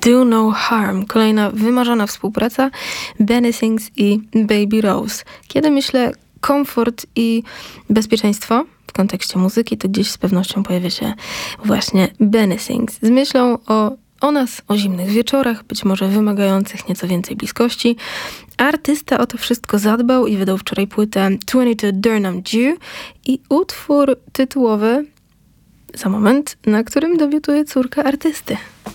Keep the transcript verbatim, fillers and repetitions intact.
Do No Harm. Kolejna wymarzona współpraca Benny Sings i Baby Rose. Kiedy myślę komfort i bezpieczeństwo w kontekście muzyki, to gdzieś z pewnością pojawia się właśnie Benny Sings. Z myślą o, o nas, o zimnych wieczorach, być może wymagających nieco więcej bliskości. Artysta o to wszystko zadbał i wydał wczoraj płytę dwadzieścia dwa Durham Dew i utwór tytułowy za moment, na którym debiutuje córka artysty.